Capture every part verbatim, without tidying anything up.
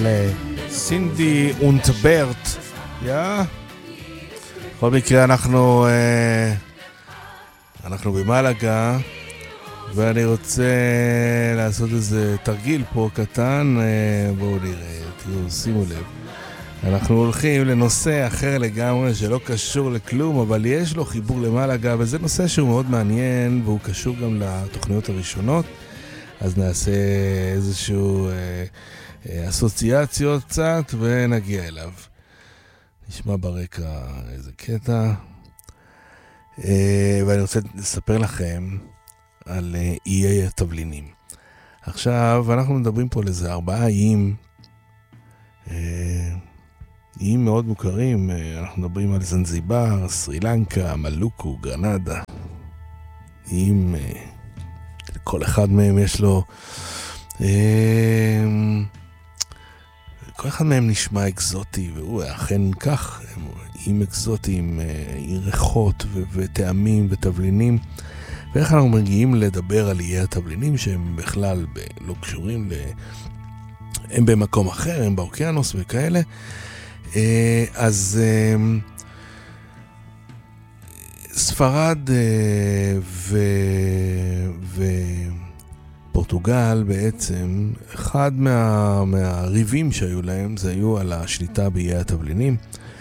סינדי אונטברט, יא? בכל מקרה אנחנו אנחנו במלגה, ואני רוצה לעשות איזה תרגיל פה קטן. בואו נראה, תראו, שימו לב, אנחנו הולכים לנושא אחר לגמרי שלא קשור לכלום, אבל יש לו חיבור למלגה, וזה נושא שהוא מאוד מעניין, והוא קשור גם לתוכניות הראשונות. אז נעשה איזשהו אה, אה, אסוציאציות קצת ונגיע אליו. נשמע ברקע איזה קטע. אה, ואני רוצה לספר לכם על אה, איי התבלינים. עכשיו, אנחנו מדברים פה על איזה ארבעה איים, אה, איים מאוד מוכרים. אה, אנחנו מדברים על זנזיבר, סרילנקה, מלוקו, גרנדה. איים... אה, כל אחד מהם יש לו, כל אחד מהם נשמע אקזוטי, והוא אכן כך, עם אקזוטיים, עם ריחות וטעמים ותבלינים. ואיך אנחנו מגיעים לדבר על איי התבלינים שהם בכלל לא קשורים, הם במקום אחר, הם באוקיינוס וכאלה. אז ספרד ו... ופורטוגל בעצם, אחד מה... מהריבים שהיו להם, זה היו על השליטה באיי התבלינים,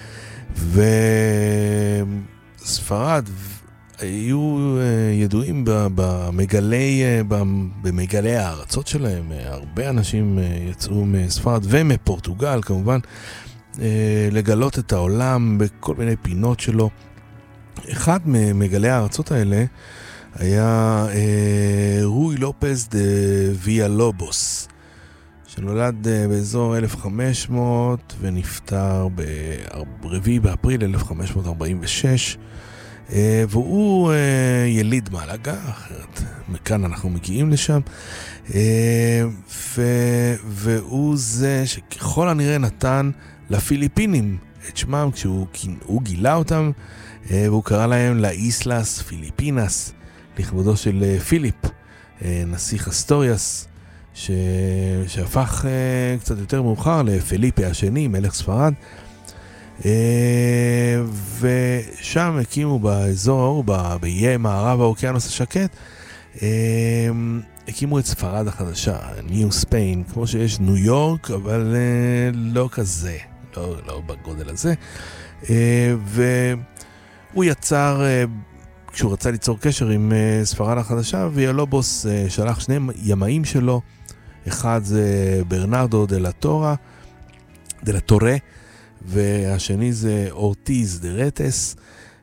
וספרד היו ידועים במגלי, במגלי הארצות שלהם. הרבה אנשים יצאו מספרד ומפורטוגל כמובן לגלות את העולם בכל מיני פינות שלו. אחד ממגלי הארצות האלה היה אה, רוי לופס דה ויאלובוס, שנולד אה, באזור אלף וחמש מאות ונפטר ברביעי באפריל אלף וחמש מאות ארבעים ושש, אה, והוא אה, יליד מלגה, אחרת מכאן אנחנו מגיעים לשם, אה, ו, והוא זה שככל הנראה נתן לפיליפינים את שמם כשהוא גילה אותם, והוא קרא להם לאיסלס פיליפינס, לכבודו של פיליפ, נסיך אסטוריאס, ש... שהפך קצת יותר מאוחר לפליפה השני, מלך ספרד. ושם הקימו באזור, באיי מערב האוקיינוס השקט, הקימו את ספרד החדשה, ניו ספיין, כמו שיש ניו יורק, אבל לא כזה, לא, לא בגודל הזה. ו... הוא יצר, כשהוא רצה ליצור קשר עם ספרד החדשה, ויאלובוס שלח שני ימאים שלו, אחד זה ברנרדו דה לה טורה, דה לה טורה, והשני זה אורטיז דה רטס,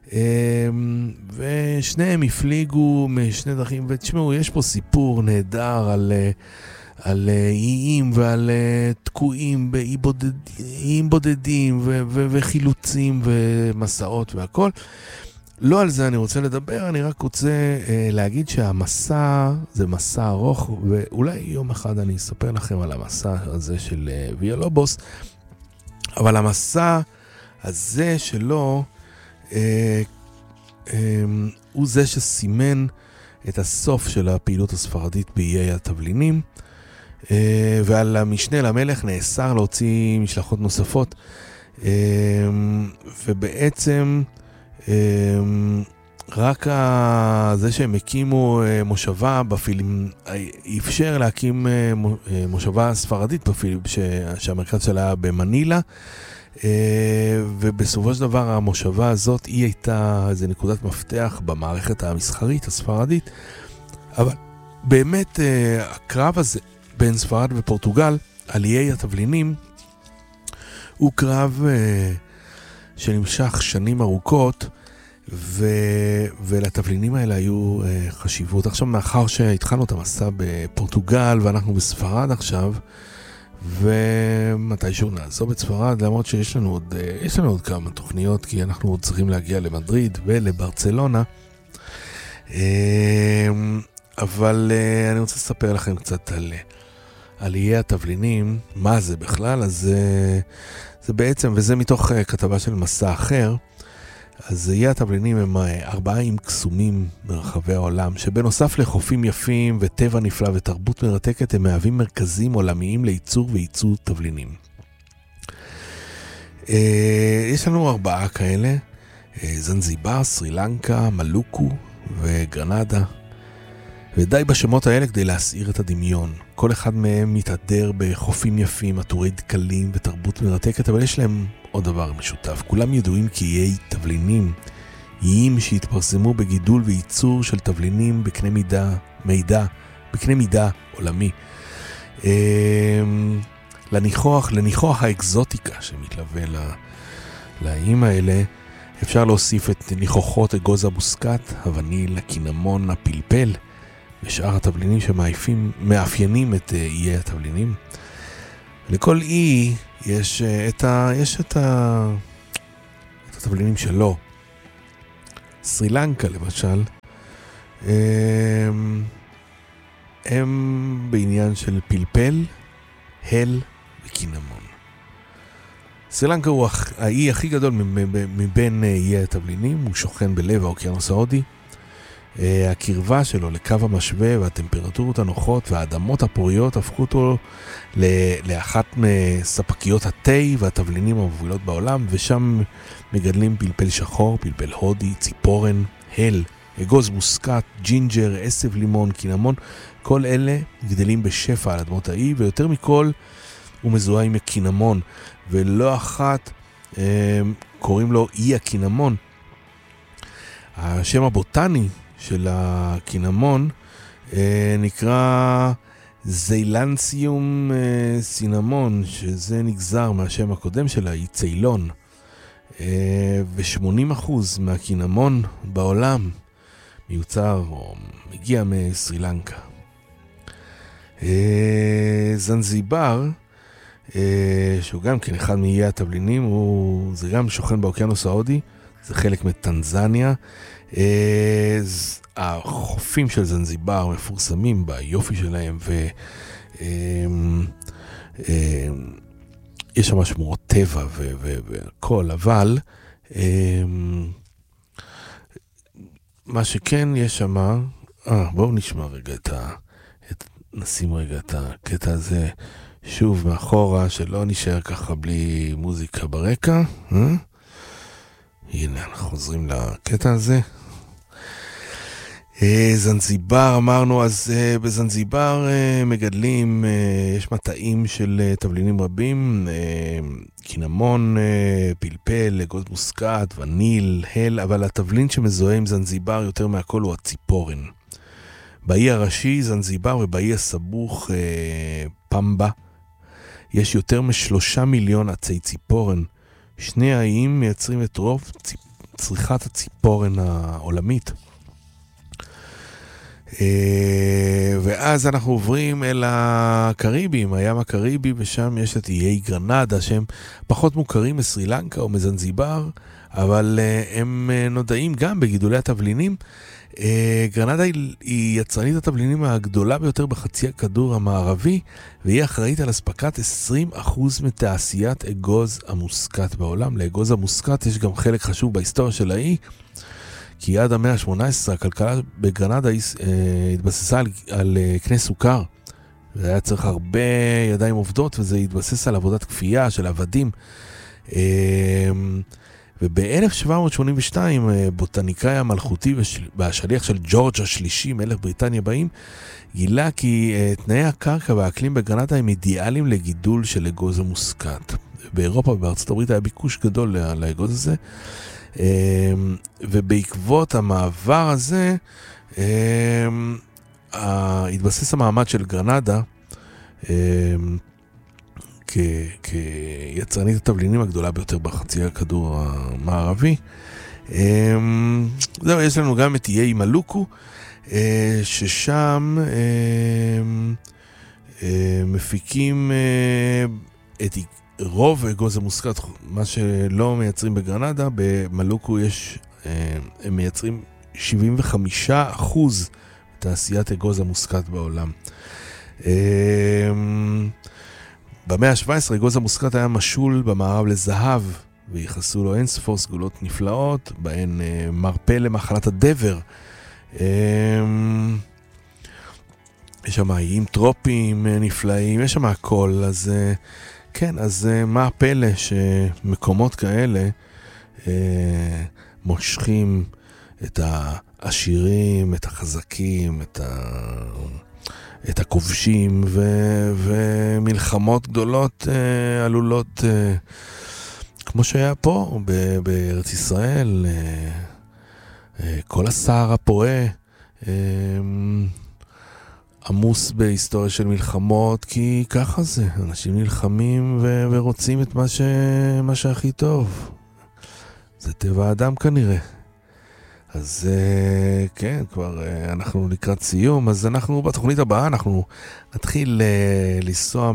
ושניהם הפליגו משני דרכים, ותשמעו, יש פה סיפור נהדר על... על איים ועל תקועים באיים בודדים ו- ו- וחילוצים ומסעות והכל. לא על זה אני רוצה לדבר, אני רק רוצה אה, להגיד שהמסע זה מסע ארוך, ואולי יום אחד אני אספר לכם על המסע הזה של אה, ויאלובוס, אבל המסע הזה שלו אה, אה, הוא זה שסימן את הסוף של הפעילות הספרדית באיי התבלינים, ועל המשנה למלך נאסר להוציא משלחות נוספות, ובעצם רק זה שהם הקימו מושבה בפילים אפשר להקים מושבה ספרדית בפילים שהמרכז שלה במנילה, ובסופו של דבר המושבה הזאת היא הייתה איזה נקודת מפתח במערכת המסחרית הספרדית. אבל באמת הקרב הזה בין ספרד ופורטוגל על איי התבלינים הוא קרב uh, שנמשך שנים ארוכות, ו... ולתבלינים האלה היו uh, חשיבות. עכשיו, מאחר שהתחלנו את המסע בפורטוגל ואנחנו בספרד עכשיו, ומתישהו נעזוב את ספרד, למרות שיש לנו עוד, uh, יש לנו עוד כמה תוכניות, כי אנחנו עוד צריכים להגיע למדריד ולברצלונה, uh, אבל uh, אני רוצה לספר לכם קצת על... על איי התבלינים, מה זה בכלל. אז זה, זה בעצם, וזה מתוך כתבה של מסע אחר, אז איי התבלינים הם ארבעה איים קסומים ברחבי העולם, שבנוסף לחופים יפים וטבע נפלא ותרבות מרתקת, הם מהווים מרכזים עולמיים לייצור וייצור תבלינים. יש לנו ארבעה כאלה, זנזיבר, סרי לנקה, מלוקו וגרנדה, ודי בשמות האלה כדי להסעיר את הדמיון. כל אחד מהם מתהדר בחופים יפים, עטורי דקלים ותרבות מרתקת, אבל יש להם עוד דבר משותף. כולם ידועים כאיי תבלינים, איים שהתפרסמו בגידול וייצור של תבלינים בקנה מידה, מידע, בקנה מידה עולמי. לניחוח, לניחוח האקזוטיקה שמתלווה לאיים האלה, אפשר להוסיף את ניחוחות אגוז המוסקת, הווניל, הקינמון, הפלפל, ושאר התבלינים שמאפיינים את איי התבלינים. לכל אי יש את ה, יש את ה, את התבלינים שלו. סרי לנקה למשל, הם, הם בעניין של פלפל, הל וקינמון. סרי לנקה הוא האי הכי גדול מבין איי התבלינים, הוא שוכן בלב האוקיינוס ההודי. הקרבה שלו לקו המשווה והטמפרטורות הנוחות והאדמות הפוריות הפכו אותו לאחת מספקיות התה והתבלינים המובילות בעולם, ושם מגדלים פלפל שחור, פלפל הודי, ציפורן, הל, אגוז מוסקת, ג'ינג'ר, עשב לימון, קינמון. כל אלה גדלים בשפע על אדמות האי, ויותר מכל הוא מזוהה עם הקינמון, ולא אחת קוראים לו אי הקינמון. השם הבוטני של הקינמון אה, נקרא זיילנסיום אה, סינמון, שזה נגזר מהשם הקודם שלה, היא ציילון. אה, ו-שמונים אחוז מהקינמון בעולם מיוצר או מגיע מסרי לנקה. אה, זנזיבר, אה, שהוא גם כן אחד מאיי התבלינים, הוא, זה גם שוכן באוקיינוס ההודי, זה חלק מטנזניה. החופים של זנזיבר מפורסמים ביופי שלהם, ויש שם שמורות טבע והכל, אבל מה שכן יש שם, אה, בואו נשמע רגע את ה... נשים רגע את הקטע הזה שוב מאחורה, שלא נשאר ככה בלי מוזיקה ברקע. אה? הנה, אנחנו חוזרים לקטע הזה. זנזיבר, אמרנו, אז בזנזיבר מגדלים, יש מטעים של תבלינים רבים, קינמון, פלפל, אגוז מוסקת, וניל, הל, אבל התבלין שמזוהה עם זנזיבר יותר מהכל הוא הציפורן. באי הראשי, זנזיבר, ובאי הסבוך, פמבה, יש יותר משלושה מיליון עצי ציפורן. שני האיים מייצרים את רוב צריכת הציפורן העולמית. ואז אנחנו עוברים אל הקריבים, הים הקריבי, ושם יש את איי גרנדה, שהם פחות מוכרים מסרי לנקה או מזנזיבר, אבל הם נודעים גם בגידולי התבלינים. גרנדה היא יצרנית התבלינים הגדולה ביותר בחצי הכדור המערבי, והיא אחראית על הספקת עשרים אחוז מתעשיית אגוז המוסקת בעולם. לאגוז המוסקת יש גם חלק חשוב בהיסטוריה של האי, כי עד המאה ה-שמונה עשרה הכלכלה בגרנדה התבססה על, על קנה סוכר. זה היה צריך הרבה ידיים עובדות, וזה התבסס על עבודת כפייה של עבדים. וב-אלף שבע מאות שמונים ושתיים בוטניקאי המלכותי והשליח של ג'ורג' השלישי, מלך בריטניה באים, גילה כי תנאי הקרקע והאקלים בגרנדה הם אידיאליים לגידול של אגוז המוסקת. באירופה ובארצות הברית היה ביקוש גדול לאגוז הזה, ובעקבות המעבר הזה התבסס המעמד של גרנדה כיצרנית התבלינים הגדולה ביותר בחצי הכדור המערבי. זהו, יש לנו גם את איי מלוקו, ששם מפיקים את רוב אגוז המוסקת, מה שלא מייצרים בגרנדה. במלוקו יש, הם מייצרים שבעים וחמישה אחוז תעשיית אגוז המוסקת בעולם. במאה ה-שבע עשרה אגוז המוסקת היה משול במערב לזהב, וייחסו לו אין ספור סגולות נפלאות, בהן מרפא למחלת הדבר. יש שם איים טרופיים נפלאים, יש שם הכל. אז כן, אז מה הפלא שמקומות כאלה מושכים את העשירים, את החזקים, את ה... את הכובשים, ו... ומלחמות גדולות אה, עלולות, אה, כמו שהיה פה ב... בארץ ישראל, אה, אה, כל הסער הפועה אה, עמוס בהיסטוריה של מלחמות, כי ככה זה, אנשים נלחמים ו... ורוצים את מה, ש... מה שהכי טוב. זה טבע האדם כנראה. אז uh, כן, כבר uh, אנחנו לקראת סיום, אז אנחנו בתוכנית הבאה, אנחנו נתחיל uh, לנסוע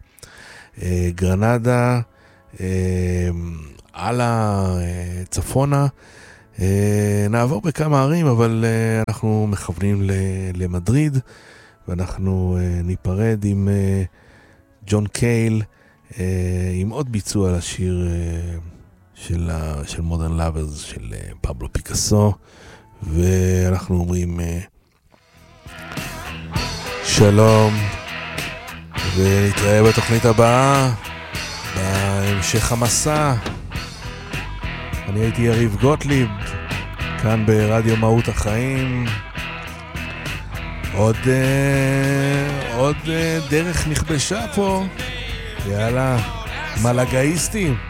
מגרנדה uh, uh, הלאה uh, צפונה, uh, נעבור בכמה ערים, אבל uh, אנחנו מכוונים ל- למדריד, ואנחנו uh, ניפרד עם uh, ג'ון קייל, uh, עם עוד ביצוע לשיר uh, של, של Modern Lovers, של פבלו פיקאסו, ואנחנו אומרים שלום, ונתראה בתוכנית הבאה, בהמשך המסע. אני הייתי יריב גוטליב, כאן ברדיו מהות החיים. עוד, עוד דרך נכבשה פה, יאללה, מלאגאיסטים.